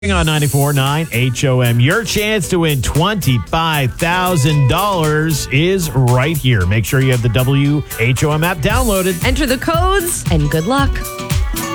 On 94.9 HOM. Your chance to win $25,000 is right here. Make sure you have the WHOM app downloaded. Enter the codes and good luck.